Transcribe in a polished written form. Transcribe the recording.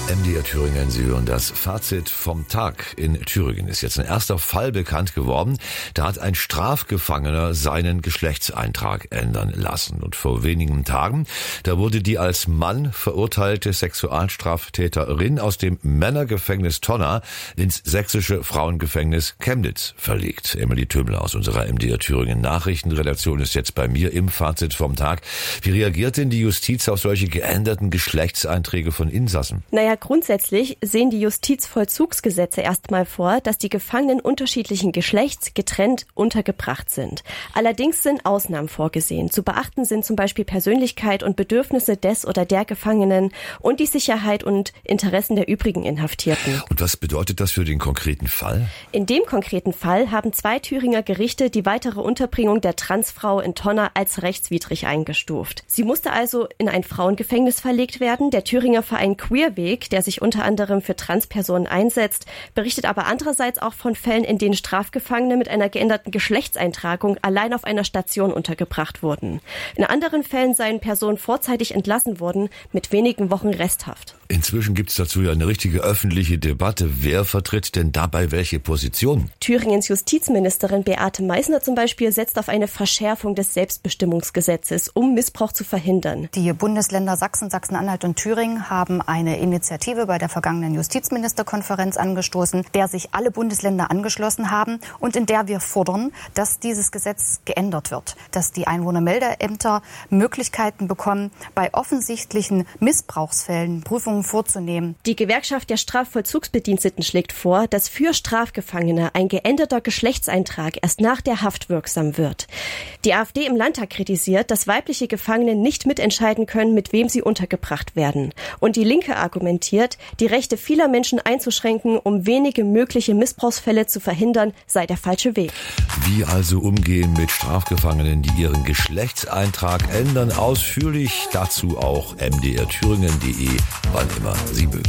MDR Thüringen, Sie hören das Fazit vom Tag. In Thüringen ist jetzt ein erster Fall bekannt geworden. Da hat ein Strafgefangener seinen Geschlechtseintrag ändern lassen. Und vor wenigen Tagen, da wurde die als Mann verurteilte Sexualstraftäterin aus dem Männergefängnis Tonna ins sächsische Frauengefängnis Chemnitz verlegt. Emily Tümmler aus unserer MDR Thüringen Nachrichtenredaktion ist jetzt bei mir im Fazit vom Tag. Wie reagiert denn die Justiz auf solche geänderten Geschlechtseinträge von Insassen? Grundsätzlich sehen die Justizvollzugsgesetze erstmal vor, dass die Gefangenen unterschiedlichen Geschlechts getrennt untergebracht sind. Allerdings sind Ausnahmen vorgesehen. Zu beachten sind zum Beispiel Persönlichkeit und Bedürfnisse des oder der Gefangenen und die Sicherheit und Interessen der übrigen Inhaftierten. Und was bedeutet das für den konkreten Fall? In dem konkreten Fall haben 2 Thüringer Gerichte die weitere Unterbringung der Transfrau in Tonna als rechtswidrig eingestuft. Sie musste also in ein Frauengefängnis verlegt werden. Der Thüringer Verein Queerweg, der sich unter anderem für Transpersonen einsetzt, berichtet aber andererseits auch von Fällen, in denen Strafgefangene mit einer geänderten Geschlechtseintragung allein auf einer Station untergebracht wurden. In anderen Fällen seien Personen vorzeitig entlassen worden, mit wenigen Wochen Resthaft. Inzwischen gibt es dazu ja eine richtige öffentliche Debatte. Wer vertritt denn dabei welche Position? Thüringens Justizministerin Beate Meißner zum Beispiel setzt auf eine Verschärfung des Selbstbestimmungsgesetzes, um Missbrauch zu verhindern. Die Bundesländer Sachsen, Sachsen-Anhalt und Thüringen haben eine Initiative bei der vergangenen Justizministerkonferenz angestoßen, der sich alle Bundesländer angeschlossen haben und in der wir fordern, dass dieses Gesetz geändert wird, dass die Einwohnermeldeämter Möglichkeiten bekommen, bei offensichtlichen Missbrauchsfällen Prüfungen vorzunehmen. Die Gewerkschaft der Strafvollzugsbediensteten schlägt vor, dass für Strafgefangene ein geänderter Geschlechtseintrag erst nach der Haft wirksam wird. Die AfD im Landtag kritisiert, dass weibliche Gefangene nicht mitentscheiden können, mit wem sie untergebracht werden. Und die Linke argumentiert, die Rechte vieler Menschen einzuschränken, um wenige mögliche Missbrauchsfälle zu verhindern, sei der falsche Weg. Wie also umgehen mit Strafgefangenen, die ihren Geschlechtseintrag ändern? Ausführlich dazu auch mdrthüringen.de, wann immer Sie mögen.